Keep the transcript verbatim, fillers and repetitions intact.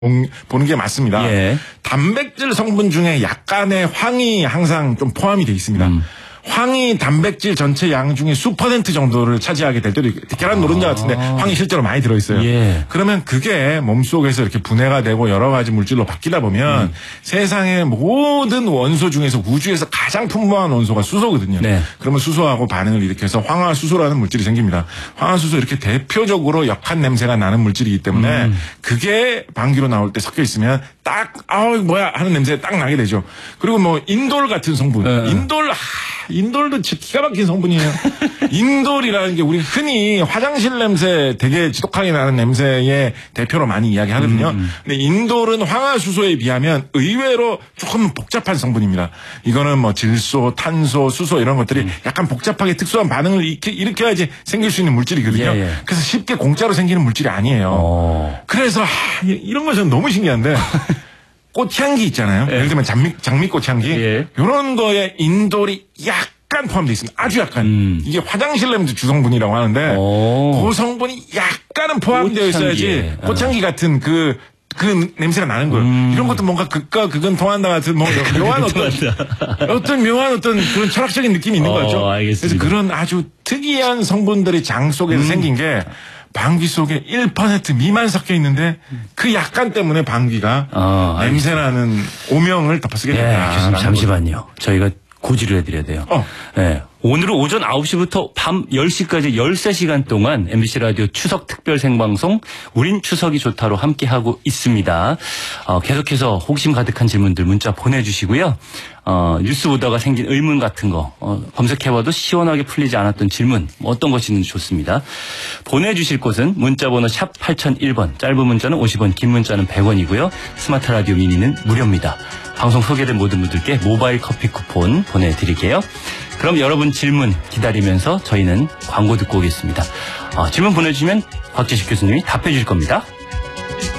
보는 게 맞습니다. 예. 단백질 성분 중에 약간의 황이 항상 좀 포함이 돼 있습니다. 음. 황이 단백질 전체 양 중에 수 퍼센트 정도를 차지하게 될 때도 있고, 계란 노른자 같은데 아. 황이 실제로 많이 들어있어요. 예. 그러면 그게 몸속에서 이렇게 분해가 되고 여러 가지 물질로 바뀌다 보면 음. 세상의 모든 원소 중에서 우주에서 가장 풍부한 원소가 수소거든요. 네. 그러면 수소하고 반응을 일으켜서 황화수소라는 물질이 생깁니다. 황화수소 이렇게 대표적으로 역한 냄새가 나는 물질이기 때문에 음. 그게 방귀로 나올 때 섞여 있으면 딱 아우 뭐야 하는 냄새 딱 나게 되죠. 그리고 뭐 인돌 같은 성분, 네. 인돌 하, 인돌도 기가 막힌 성분이에요. 인돌이라는 게 우리 흔히 화장실 냄새 되게 지독하게 나는 냄새의 대표로 많이 이야기하거든요. 음. 근데 인돌은 황화수소에 비하면 의외로 조금 복잡한 성분입니다. 이거는 뭐 질소, 탄소, 수소 이런 것들이 음. 약간 복잡하게 특수한 반응을 일으켜, 일으켜야지 생길 수 있는 물질이거든요. 예, 예. 그래서 쉽게 공짜로 생기는 물질이 아니에요. 오. 그래서 하, 이런 것은 너무 신기한데 꽃향기 있잖아요. 예. 예를 들면 장미, 장미꽃향기. 예. 이런 거에 인돌이 약간 포함되어 있습니다. 아주 약간. 음. 이게 화장실 냄새 주성분이라고 하는데 오. 그 성분이 약간은 포함되어 있어야지 꽃향기 같은 그, 그 냄새가 나는 거예요. 음. 이런 것도 뭔가 극과 극은 통한다 같은 뭐 묘한 어떤, 어떤 묘한 어떤 그런 철학적인 느낌이 있는 어, 거죠. 알겠습니다. 그래서 그런 아주 특이한 성분들이 장 속에서 음. 생긴 게 방귀 속에 일 퍼센트 미만 섞여 있는데 그 약간 때문에 방귀가 어, 냄새나는 오명을 덮어쓰게 됩니다. 네, 잠시만요. 저희가 고지를 해드려야 돼요. 어. 네. 오늘은 오전 아홉 시부터 밤 열 시까지 열세 시간 동안 엠비씨 라디오 추석 특별 생방송 우린 추석이 좋다로 함께하고 있습니다. 어, 계속해서 호기심 가득한 질문들 문자 보내주시고요. 어, 뉴스 보다가 생긴 의문 같은 거 어, 검색해봐도 시원하게 풀리지 않았던 질문 뭐 어떤 것이 있는지 좋습니다. 보내주실 곳은 문자번호 샵 팔공공일 번 짧은 문자는 오십 원 긴 문자는 백 원이고요. 스마트 라디오 미니는 무료입니다. 방송 소개된 모든 분들께 모바일 커피 쿠폰 보내드릴게요. 그럼 여러분 질문 기다리면서 저희는 광고 듣고 오겠습니다. 어, 질문 보내주시면 곽재식 교수님이 답해 주실 겁니다.